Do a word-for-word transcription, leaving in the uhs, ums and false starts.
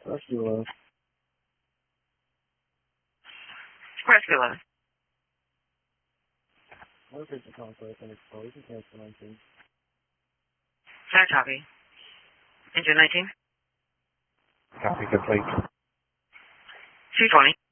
Rescue eleven. Rescue eleven. Location conflict and explode. You can cancel nineteen. Sorry, copy. Engine nineteen. Copy complete. two twenty.